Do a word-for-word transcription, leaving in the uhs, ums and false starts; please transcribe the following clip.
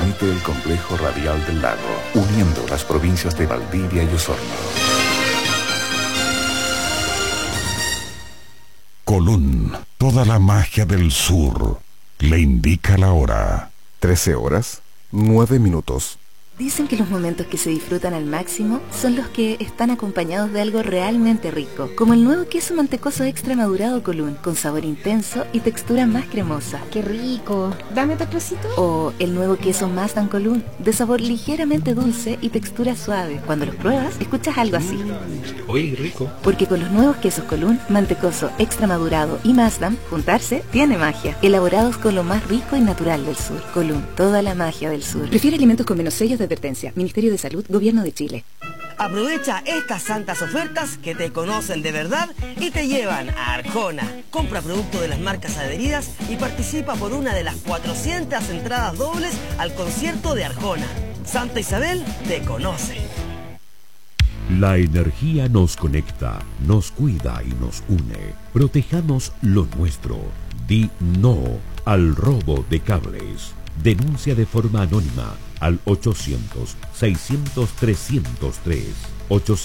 transmite el complejo radial del lago, uniendo las provincias de Valdivia y Osorno. Colún, toda la magia del sur, le indica la hora. trece horas, nueve minutos. Dicen que los momentos que se disfrutan al máximo son los que están acompañados de algo realmente rico, como el nuevo queso mantecoso extra madurado Colún, con sabor intenso y textura más cremosa. ¡Qué rico! ¿Dame otro trocito? O el nuevo queso Mazdan Colún, de sabor ligeramente dulce y textura suave. Cuando los pruebas, escuchas algo así. Mm, uy, rico. Porque con los nuevos quesos Colún, mantecoso extra madurado y Mazdan, juntarse tiene magia. Elaborados con lo más rico y natural del sur. Colún, toda la magia del sur. Prefiere alimentos con menos sellos de advertencia. Ministerio de Salud, Gobierno de Chile. Aprovecha estas santas ofertas que te conocen de verdad y te llevan a Arjona. Compra producto de las marcas adheridas y participa por una de las cuatrocientas entradas dobles al concierto de Arjona. Santa Isabel te conoce. La energía nos conecta, nos cuida y nos une. Protejamos lo nuestro. Di no al robo de cables. Denuncia de forma anónima al ochocientos, seiscientos, trescientos tres.